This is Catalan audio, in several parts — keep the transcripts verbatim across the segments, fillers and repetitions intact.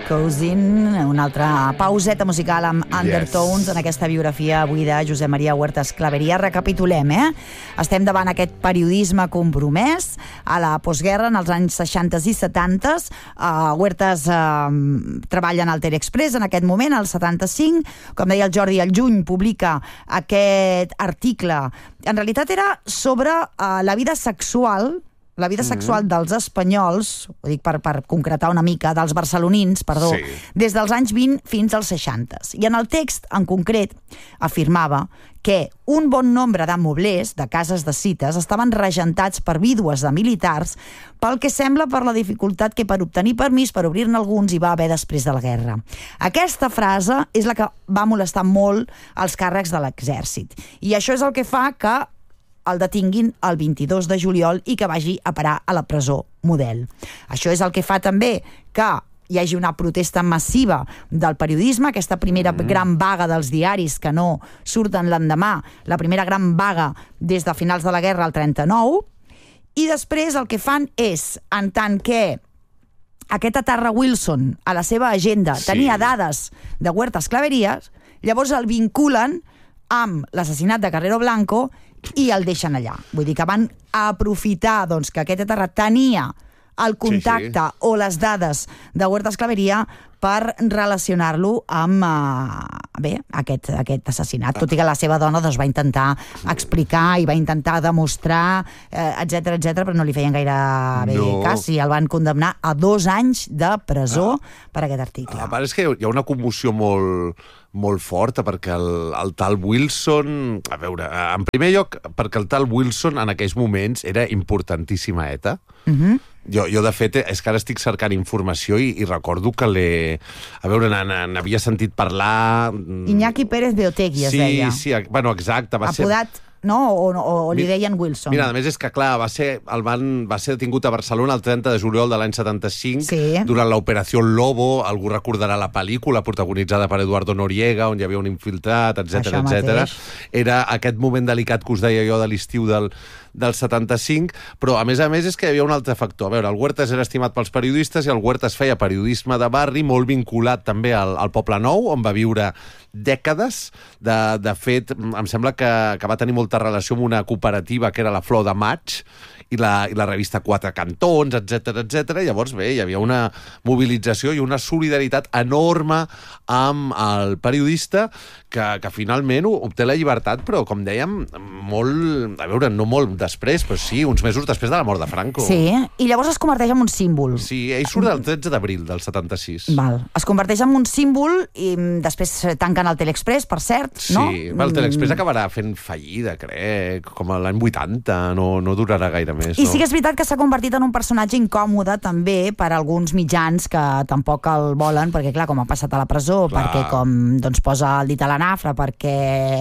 Cousin, una altra pauseta musical amb Undertones yes. en aquesta biografia avui de Josep Maria Huertas Clavería. Recapitulem, eh? Estem davant aquest periodisme compromès a la postguerra, en els anys seixanta i setanta. Uh, Huertas uh, treballa en el Telexpress en aquest moment, al setanta-cinc. Com deia el Jordi, al juny publica aquest article. En realitat era sobre uh, la vida sexual la vida sexual mm-hmm. dels espanyols, ho dic per, per concretar una mica, dels barcelonins, perdó, sí. des dels anys vint fins als seixanta. I en el text, en concret, afirmava que un bon nombre de moblers, de cases de cites, estaven regentats per vídues de militars, pel que sembla per la dificultat que per obtenir permís per obrir-ne alguns hi va haver després de la guerra. Aquesta frase és la que va molestar molt els càrrecs de l'exèrcit. I això és el que fa que el detinguin el vint-i-dos de juliol i que vagi a parar a la presó Model. Això és el que fa també que hi hagi una protesta massiva del periodisme, aquesta primera mm. gran vaga dels diaris que no surten l'endemà, la primera gran vaga des de finals de la guerra al trenta-nou, i després el que fan és, en tant que aquest Atarra Wilson a la seva agenda sí. tenia dades de Huertas Clavería, llavors el vinculen amb l'assassinat de Carrero Blanco i el deixen allà. Vull dir que van aprofitar doncs, que aquest Atarra tenia el contacte sí, sí. o les dades de Huertas Clavería per relacionar-lo amb uh, bé, aquest, aquest assassinat. Tot i que la seva dona doncs, va intentar explicar i va intentar demostrar, eh, etcètera, etcètera, però no li feien gaire bé no. cas i el van condemnar a dos anys de presó ah. per aquest article. A part és que hi ha una commoció molt, molt forta perquè el, el tal Wilson... A veure, en primer lloc, perquè el tal Wilson en aquells moments era importantíssima a ETA. Mhm. Uh-huh. Jo, jo, de fet, és que ara estic cercant informació i, i recordo que l'he... A veure, n'havia sentit parlar... Iñaki Pérez de Otegui, es sí, deia. Sí, sí, bueno, exacte. Va Apodat... ser... no? O, o, o li deien Wilson. Mira, a més és que, clar, va ser, el van, va ser detingut a Barcelona el trenta de juliol de l'any setanta-cinc, sí. durant l'Operació Lobo. Algú recordarà la pel·lícula protagonitzada per Eduardo Noriega, on hi havia un infiltrat, etcètera, etcètera. Era aquest moment delicat que us deia jo de l'estiu del, del setanta-cinc, però a més a més és que hi havia un altre factor. A veure, el Huertas era estimat pels periodistes i el Huertas feia periodisme de barri, molt vinculat també al, al Poble Nou, on va viure dècades. De, de fet, em sembla que, que va tenir molta relació amb una cooperativa que era la Flor de Maig i la, i la revista Quatre Cantons, etcètera, etcètera. Llavors, bé, hi havia una mobilització i una solidaritat enorme amb el periodista que, que finalment obté la llibertat, però, com dèiem, molt... A veure, no molt després, però sí, uns mesos després de la mort de Franco. Sí, i llavors es converteix en un símbol. Sí, ell surt el tretze d'abril del setanta-sis. Val. Es converteix en un símbol i després tanquen el Telexpress, per cert, no? Sí, el Telexpress acabarà fent fallida, crec, com a l'any vuitanta, no, no durarà gaire més. I no? sí que és veritat que s'ha convertit en un personatge incòmode també per alguns mitjans que tampoc el volen, perquè clar, com ha passat a la presó, clar. perquè com doncs, posa el dit a la nafra, perquè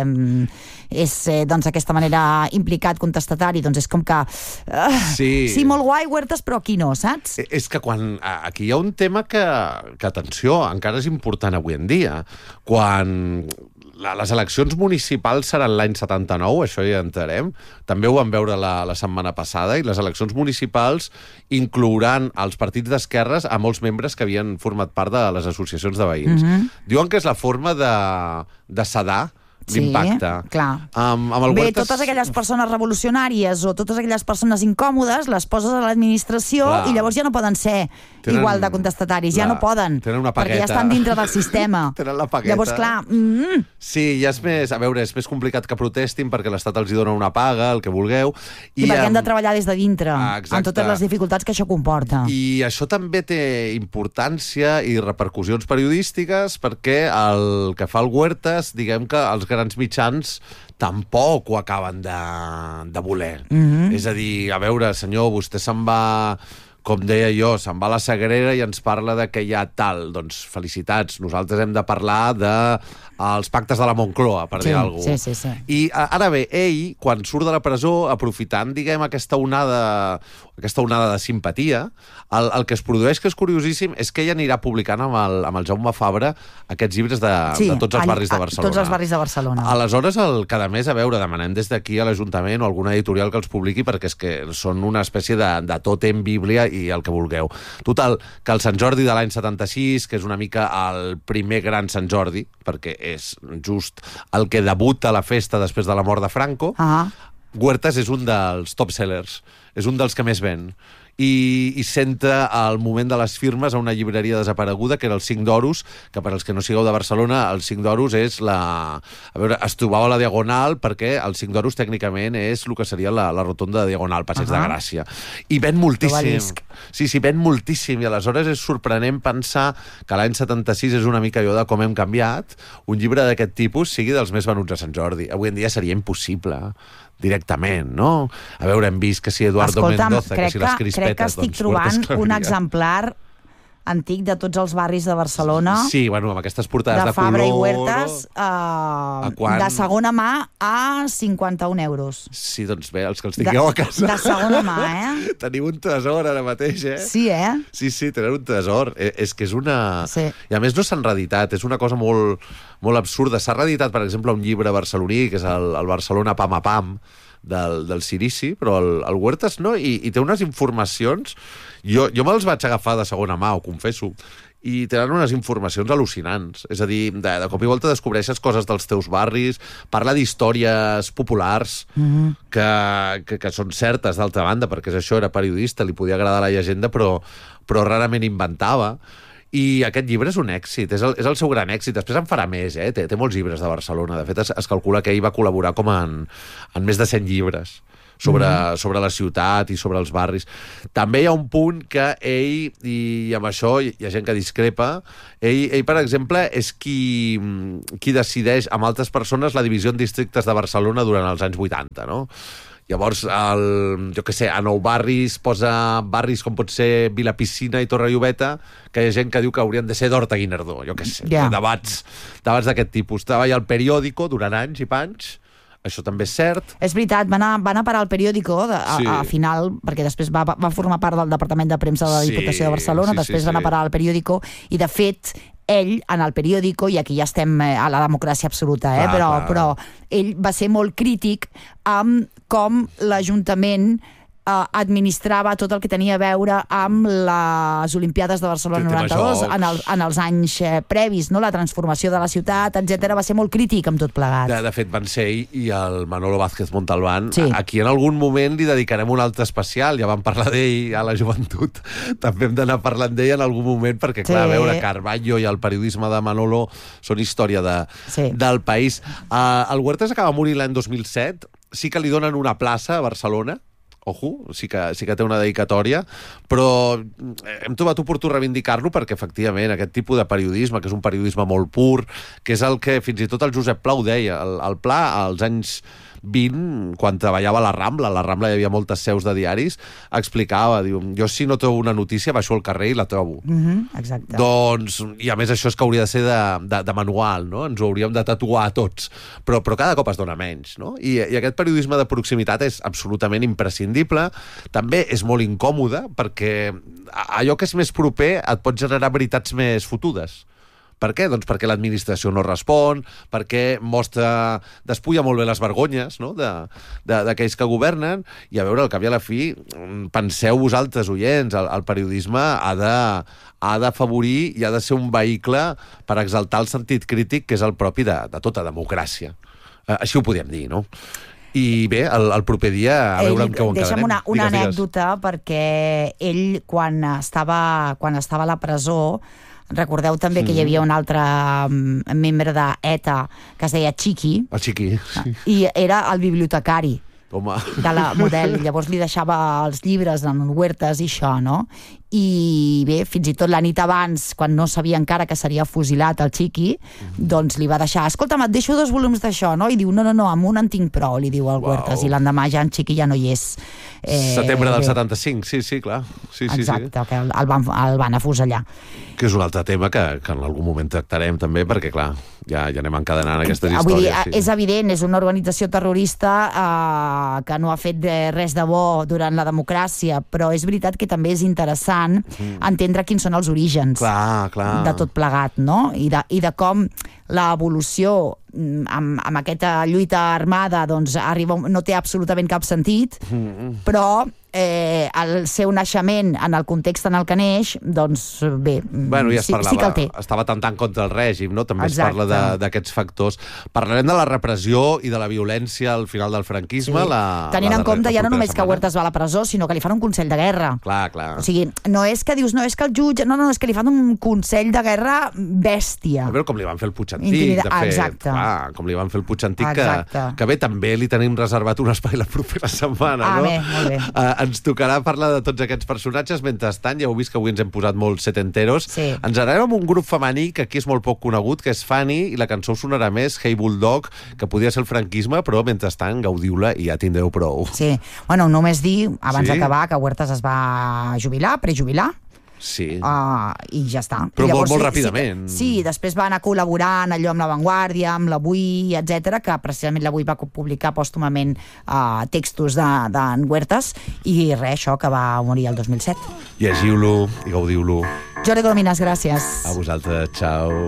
és doncs, d'aquesta manera implicat, contestatari, doncs és com que uh, sí. sí, molt guai, Huertas, però aquí no, saps? És que quan aquí hi ha un tema que, que atenció, encara és important avui en dia. Quan les eleccions municipals seran l'any setanta-nou, això ja entrarem. També ho vam veure la, la setmana passada, i les eleccions municipals inclouran els partits d'esquerres a molts membres que havien format part de les associacions de veïns. Mm-hmm. Diuen que és la forma de, de sedar l'impacte. Sí, clar. Um, amb el Bé, Huertas... totes aquelles persones revolucionàries o totes aquelles persones incòmodes les poses a l'administració clar. I llavors ja no poden ser tenen... igual de contestataris, clar. Ja no poden, tenen una pagueta. Perquè ja estan dintre del sistema. Tenen la pagueta. Llavors, clar... Mm. Sí, ja és més, a veure, és més complicat que protestin perquè l'Estat els hi dona una paga, el que vulgueu. I, I perquè um... han de treballar des de dintre, ah, amb totes les dificultats que això comporta. I això també té importància i repercussions periodístiques perquè el que fa el Huertas, diguem que els grans mitjans tampoc ho acaben de, de voler. Mm-hmm. És a dir, a veure, senyor, vostè se'n va, com deia jo, se'n va a la Sagrera i ens parla de que hi ha tal. Doncs felicitats, nosaltres hem de parlar de els pactes de la Moncloa, per sí, dir alguna cosa. Sí, sí, sí. I ara bé, ell, quan surt de la presó, aprofitant, diguem, aquesta onada, aquesta onada de simpatia, el, el que es produeix, que és curiosíssim, és que ella anirà publicant amb el, amb el Jaume Fabra aquests llibres de, sí, de tots els all, barris de Barcelona. Tots els barris de Barcelona. Aleshores, el, cada mes, a veure, demanem des d'aquí a l'Ajuntament o alguna editorial que els publiqui, perquè és que són una espècie de, de tòtem bíblia i el que vulgueu. Total, que el Sant Jordi de l'any setanta-sis, que és una mica el primer gran Sant Jordi, perquè és just el que debuta la festa després de la mort de Franco, Ah. Huertas és un dels top sellers, és un dels que més ven. I, i senta el moment de les firmes a una llibreria desapareguda, que era el Cinc d'Oros, que per als que no sigueu de Barcelona, el Cinc d'Oros és la... A veure, es trobava a la Diagonal, perquè el Cinc d'Oros tècnicament és el que seria la, la rotonda de Diagonal, Passeig uh -huh. de Gràcia. I ven moltíssim. Sí, sí, ven moltíssim. I aleshores és sorprenent pensar que l'any setanta-sis és una mica allò de com hem canviat. Un llibre d'aquest tipus sigui dels més venuts a Sant Jordi. Avui en dia seria impossible directament, no? A veure, hem vist que si Eduardo Escolta'm, Mendoza, que si les crispetes... crec que estic doncs, trobant un exemplar antic de tots els barris de Barcelona. Sí, bueno, amb aquestes portades de, de Fabra color... i Huertas, uh, quan... de segona mà a cinquanta-un euros. Sí, doncs bé, els que els tingueu de, a casa... De segona mà, eh? Teniu un tresor ara mateix, eh? Sí, eh? Sí, sí, tenen un tresor. Eh, és que és una... Sí. I a més no s'han reeditat, és una cosa molt, molt absurda. S'ha reeditat, per exemple, un llibre barceloní, que és el, el Barcelona Pam a Pam, del, del Sirici, però el, el Huertas no, i, i té unes informacions... Jo, jo me'ls vaig agafar de segona mà, ho confesso, i tenen unes informacions al·lucinants. És a dir, de, de cop i volta descobreixes coses dels teus barris, parla d'històries populars mm-hmm. que, que, que són certes, d'altra banda, perquè és això, era periodista, li podia agradar la llegenda, però, però rarament inventava. I aquest llibre és un èxit, és el, és el seu gran èxit. Després en farà més, eh? Té, té molts llibres de Barcelona. De fet, es, es calcula que ell va col·laborar com en, en més de cent llibres sobre, mm. sobre la ciutat i sobre els barris. També hi ha un punt que ell, i amb això hi ha gent que discrepa, ell, ell per exemple, és qui, qui decideix amb altres persones la divisió en districtes de Barcelona durant els anys vuitanta, no? Llavors, el, jo què sé, a Nou Barris posa barris com pot ser Vilapicina i Torre Llobeta, que hi ha gent que diu que haurien de ser d'Horta Guinardó, jo què sé, yeah. debats, debats d'aquest tipus. Treballa al Periódico durant anys i panys, això també és cert. És veritat, va anar, va anar a parar al Periódico de, a, sí. a final, perquè després va, va formar part del Departament de Premsa de la Diputació sí, de Barcelona, sí, després sí, va anar a parar al Periódico, i de fet ell, en el Periódico, i aquí ja estem a la democràcia absoluta, eh? Clar, però, clar. però ell va ser molt crític amb com l'Ajuntament eh, administrava tot el que tenia a veure amb les Olimpiades de Barcelona noranta-dos en, el, en els anys eh, previs, no? La transformació de la ciutat, etcètera. Va ser molt crític amb tot plegat. De, de fet, van ser ell i el Manolo Vázquez Montalbán. Sí. Aquí en algun moment li dedicarem un altre especial, ja vam parlar d'ell a la joventut, també hem d'anar parlant d'ell en algun moment, perquè clar, sí. a veure, Carballo i el periodisme de Manolo són història de, sí. del país. Uh, el Huertas acaba morint l'any dos mil set, sí que li donen una plaça a Barcelona, ojo, sí que, sí que té una dedicatòria, però hem trobat oportú reivindicar-lo perquè, efectivament, aquest tipus de periodisme, que és un periodisme molt pur, que és el que fins i tot el Josep Pla ho deia. El, el Pla, als anys vint, quan treballava a la Rambla, a la Rambla hi havia moltes seus de diaris, explicava, diu, jo si no trobo una notícia baixo al carrer i la trobo. Mm-hmm, exacte. Doncs, i a més això és que hauria de ser de, de, de manual, no? Ens ho hauríem de tatuar a tots, però, però cada cop es dona menys, no? I, i aquest periodisme de proximitat és absolutament imprescindible, també és molt incòmode, perquè allò que és més proper et pot generar veritats més fotudes. Per què? Doncs perquè l'administració no respon, perquè mostra, despulla molt bé les vergonyes, no? d'aquells que governen, i a veure, al cap i a la fi, penseu vosaltres, oients, el, el periodisme ha de, ha d'afavorir i ha de ser un vehicle per exaltar el sentit crític, que és el propi de, de tota democràcia. Així ho podem dir, no? I bé, el, el proper dia a veure amb què ho encadarem. Deixa'm una, una digues, anècdota, digues. Perquè ell, quan estava, quan estava a la presó, recordeu també que hi havia un altre membre d'ETA que es deia Chiqui. El Chiqui, sí. I era el bibliotecari. Home. De la Model. Llavors li deixava els llibres en Huertas i això, no? I bé, fins i tot la nit abans, quan no sabia encara que seria fusilat el Chiqui, mm-hmm. doncs li va deixar, escolta'm, et deixo dos volums d'això, no? I diu, no, no, no, amb un en tinc prou, li diu al wow. Huertas, i l'endemà ja en Chiqui ja no hi és. Eh, Setembre del setanta-cinc, sí, sí, clar. Sí, exacte, sí, sí. que el, el, van, el van afusellar. Que és un altre tema que, que en algun moment tractarem també, perquè clar, ja, ja anem encadenant aquestes històries. Vull dir, sí. És evident, és una organització terrorista eh, que no ha fet res de bo durant la democràcia, però és veritat que també és interessant mm. entendre quins són els orígens clar, clar. de tot plegat, no? I de, i de com l'evolució amb, amb aquesta lluita armada doncs arriba, no té absolutament cap sentit, mm. però eh, el seu naixement en el context en el que neix, doncs bé, bueno, ja sí, parlava, sí que el té. Estava tentant contra el règim, no? També Exacte. es parla d'aquests factors. Parlarem de la repressió i de la violència al final del franquisme. Sí. La, Tenint la en compte ja no només setmana. que Huertas va a la presó, sinó que li fan un consell de guerra. Clar, clar. O sigui, no és que dius, no és que el jutge... No, no, és que li fan un consell de guerra bèstia. A veure com li van fer el Puig Antic, Intimida... de fet. Exacte. Clar, com li van fer el Puig Antic, Exacte. que, que bé, també li tenim reservat un espai la propera setmana, ah, no? Bé, molt bé. Uh, ens tocarà parlar de tots aquests personatges. Mentrestant, ja heu vist que avui ens hem posat molt setenteros. Sí. Ens anem amb un grup femení que aquí és molt poc conegut, que és Fanny, i la cançó us sonarà més, Hey Bulldog, que podia ser el franquisme, però mentrestant gaudiu-la i ja tindreu prou. Sí. Bueno, només dir, abans Sí? d'acabar, que Huertas es va jubilar, prejubilar, Sí. Uh, i ja està. Però I llavors, molt, molt sí, ràpidament. Sí, sí, després va anar col·laborant allò amb La Vanguardia, amb l'Avui, etcètera, que precisament l'Avui va publicar pòstumament uh, textos d'en de, Huertas, i res, això, que va morir el dos mil set. Llegiu-lo i gaudiu-lo. Jordi Colomines, gràcies. A vosaltres, ciao.